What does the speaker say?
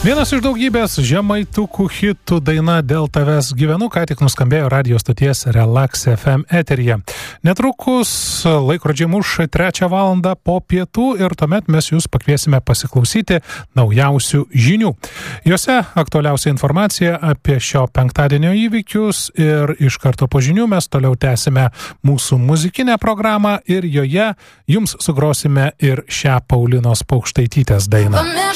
Vienas iš daugybės žemaitukų hitų daina Dėl tavęs gyvenu ką tik nuskambėjo radijo stoties Relax FM eteryje. Netrukus laikrodžiai muš 3 valandą po pietų ir tuomet mes jūs pakviesime pasiklausyti naujausių žinių. Jose aktualiausia informacija apie šio penktadienio įvykius ir iš karto po žinių mes toliau tęsime mūsų muzikinę programą ir joje jums sugrosime ir šią Paulinos Paukštaitytės dainą.